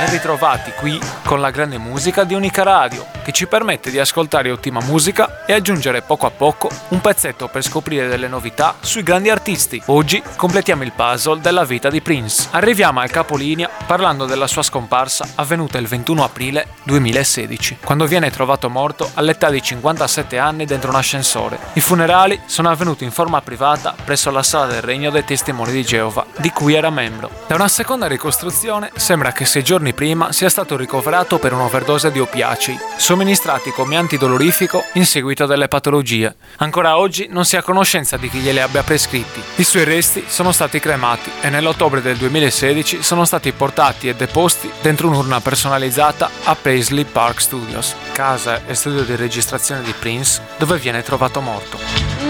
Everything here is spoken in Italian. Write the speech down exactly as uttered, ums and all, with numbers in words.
ben ritrovati qui con la grande musica di Unica Radio, che ci permette di ascoltare ottima musica e aggiungere poco a poco un pezzetto per scoprire delle novità sui grandi artisti. Oggi completiamo il puzzle della vita di Prince. Arriviamo al capolinea parlando della sua scomparsa avvenuta il ventuno aprile duemilasedici, quando viene trovato morto all'età di cinquantasette anni dentro un ascensore. I funerali sono avvenuti in forma privata presso la Sala del Regno dei Testimoni di Geova, di cui era membro. Da una seconda ricostruzione sembra che sei giorni prima sia stato ricoverato per un'overdose di oppiacei, somministrati come antidolorifico in seguito a delle patologie. Ancora oggi non si ha conoscenza di chi glieli abbia prescritti. I suoi resti sono stati cremati e nell'ottobre del duemilasedici sono stati portati e deposti dentro un'urna personalizzata a Paisley Park Studios, casa e studio di registrazione di Prince, dove viene trovato morto.